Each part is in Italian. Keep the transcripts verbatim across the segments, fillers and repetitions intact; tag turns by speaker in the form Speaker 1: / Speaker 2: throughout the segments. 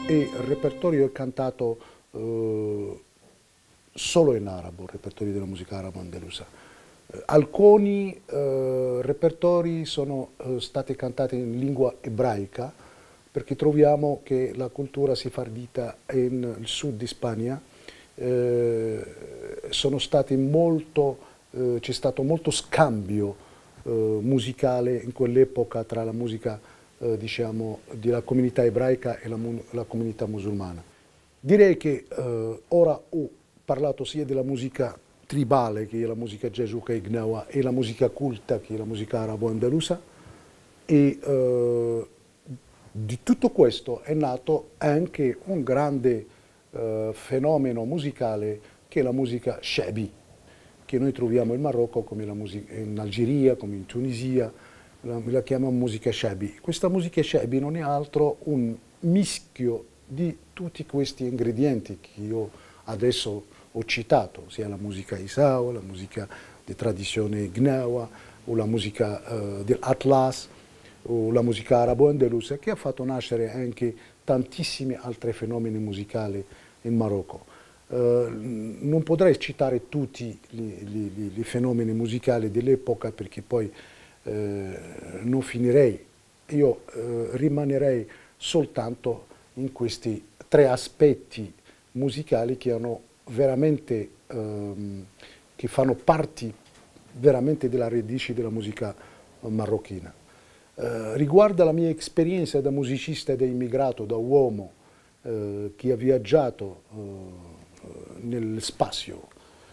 Speaker 1: e il repertorio è cantato eh, solo in arabo, il repertorio della musica arabo-andalusa. Eh, alcuni eh, repertori sono eh, stati cantati in lingua ebraica, perché troviamo che la cultura sefardita nel sud di Spagna eh, sono stati molto, eh, c'è stato molto scambio eh, musicale in quell'epoca tra la musica eh, diciamo, della comunità ebraica e la, la comunità musulmana. Direi che eh, ora ho parlato sia della musica tribale, che è la musica Jesuca e Gnawa, e la musica culta, che è la musica arabo-andalusa, e eh, di tutto questo è nato anche un grande eh, fenomeno musicale che è la musica Shebi, che noi troviamo in Marocco, come la musica, in Algeria, come in Tunisia, la, la chiamano musica Shebi. Questa musica Shebi non è altro un mischio di tutti questi ingredienti che io adesso ho citato, sia la musica Isao, la musica di tradizione Gnawa, o la musica eh, dell'Atlas, o la musica arabo-andalusa, che ha fatto nascere anche tantissimi altri fenomeni musicali in Marocco. Uh, non potrei citare tutti i fenomeni musicali dell'epoca perché poi uh, non finirei. Io uh, rimanerei soltanto in questi tre aspetti musicali che hanno veramente, um, che fanno parte veramente della radice della musica marocchina. Uh, riguardo la mia esperienza da musicista e da immigrato, da uomo uh, che ha viaggiato uh, nel spazio,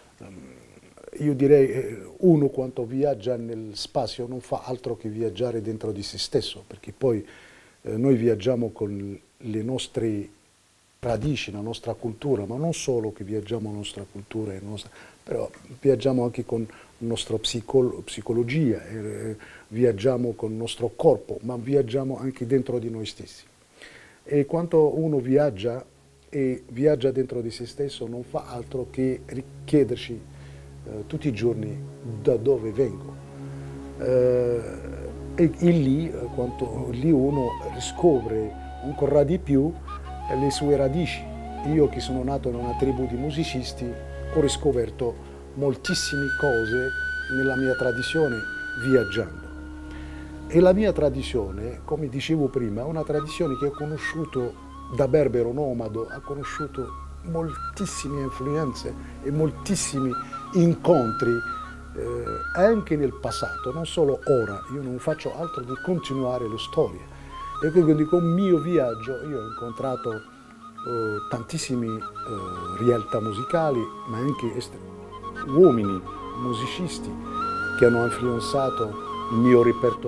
Speaker 1: io direi uno quando viaggia nel spazio non fa altro che viaggiare dentro di se stesso, perché poi eh, noi viaggiamo con le nostre radici, la nostra cultura, ma non solo che viaggiamo la nostra cultura, nostra, però viaggiamo anche con la nostra psicolo psicologia, eh, viaggiamo con il nostro corpo, ma viaggiamo anche dentro di noi stessi. E quando uno viaggia, e viaggia dentro di se stesso, non fa altro che chiederci eh, tutti i giorni da dove vengo. Eh, e, e lì, quando, lì uno riscopre ancora di più le sue radici. Io che sono nato in una tribù di musicisti ho riscoperto moltissime cose nella mia tradizione viaggiando. E la mia tradizione, come dicevo prima, è una tradizione che ho conosciuto da berbero nomado, ha conosciuto moltissime influenze e moltissimi incontri eh, anche nel passato, non solo ora. Io non faccio altro di continuare la storia. E quindi con il mio viaggio io ho incontrato eh, tantissimi eh, realtà musicali, ma anche uomini musicisti che hanno influenzato il mio repertorio.